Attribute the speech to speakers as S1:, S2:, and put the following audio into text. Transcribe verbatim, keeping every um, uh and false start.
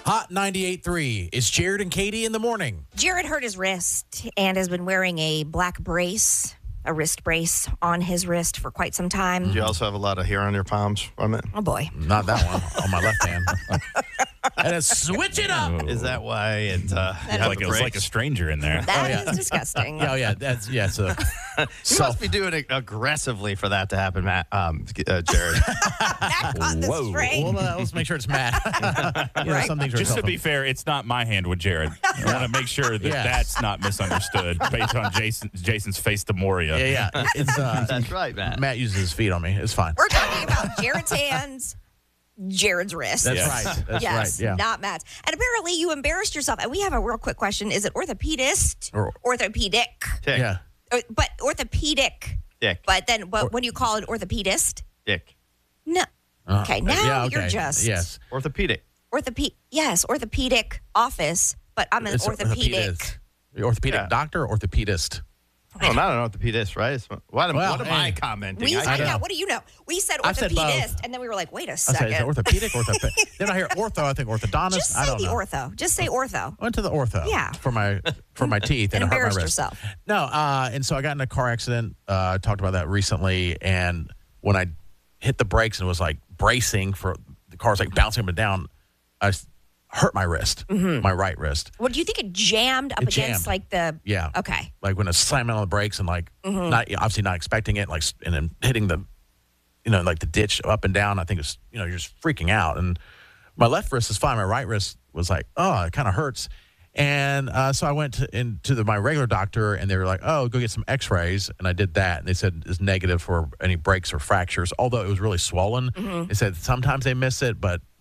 S1: Hot ninety-eight point three is Jared and Katie in the morning.
S2: Jared hurt his wrist and has been wearing a black brace, a wrist brace on his wrist for quite some time.
S3: Do you also have a lot of hair on your palms from it?
S2: Oh, boy.
S1: Not that one, on my left hand. And then switch it up.
S3: Is that why it, uh, you have
S4: Like
S3: the
S4: it was
S3: brakes?
S4: like a stranger in there.
S2: That
S1: Oh, yeah.
S2: is disgusting.
S1: Oh, yeah, that's, yeah, so.
S3: You
S1: so
S3: must be doing it aggressively for that to happen, Matt, um, uh, Jared.
S2: That caught the
S4: Whoa.
S2: string.
S1: well, uh, let's make sure it's Matt. you know,
S2: Right.
S1: some things are
S4: Just to
S1: tough.
S4: be fair, it's not my hand with Jared. I want to make sure that
S1: Yeah.
S4: that's not misunderstood based on Jason Jason's face to Moria.
S1: Yeah, yeah. It's, uh,
S3: That's right, Matt.
S1: Matt uses his feet on me. It's fine.
S2: We're talking about Jared's hands, Jared's wrist.
S1: That's
S4: Yes.
S1: right. That's
S2: yes,
S1: right. Yeah.
S2: not Matt's. And apparently you embarrassed yourself. And we have a real quick question. Is it orthopedist?
S1: Or-
S2: Orthopedic.
S3: Tick.
S1: Yeah.
S2: Uh, But orthopedic.
S3: Dick.
S2: But then but when you call it orthopedist?
S3: Dick.
S2: No.
S1: Uh,
S2: Okay, now
S1: yeah,
S2: you're
S1: okay.
S2: just
S1: Yes.
S3: Orthopedic.
S2: orthopedic. Yes, orthopedic office, but I'm an
S1: It's
S2: orthopedic.
S1: orthopedist. The orthopedic
S3: Yeah.
S1: doctor or orthopedist?
S3: Oh, not an orthopedist, right? It's, what, am-
S1: Well,
S3: what am I
S1: hey.
S3: commenting?
S2: We
S3: I-
S2: said,
S1: know.
S2: yeah, what do you know? We said
S1: I said both.
S2: orthopedist, and then we were like, wait a
S1: I say, is
S2: second.
S1: it orthopedic, orthopedic? Then I hear ortho, I think orthodontist.
S2: Just
S1: I
S2: say
S1: don't
S2: the
S1: know.
S2: ortho. Just say ortho.
S1: I went to the ortho.
S2: Yeah.
S1: For my for my teeth and,
S2: And
S1: it hurt my
S2: embarrassed
S1: wrist.
S2: yourself.
S1: No, uh, and so I got in a car accident. Uh, I talked about that recently, and when I hit the brakes and was like bracing for the car was like bouncing up and down, I s- hurt my wrist, my right wrist.
S2: Well, do you think it jammed up
S1: It
S2: against
S1: jammed.
S2: like the?
S1: Yeah.
S2: Okay.
S1: Like when I was slamming on the brakes and like not obviously not expecting it, like s- and then hitting the, you know, like the ditch up and down. I think it's you know you're just freaking out. And my left wrist is fine. My right wrist was like, oh, it kind of hurts. And uh, so I went to, into the, my regular doctor, and they were like, "Oh, go get some X-rays." And I did that, and they said it's negative for any breaks or fractures. Although it was really swollen, they said sometimes they miss it, but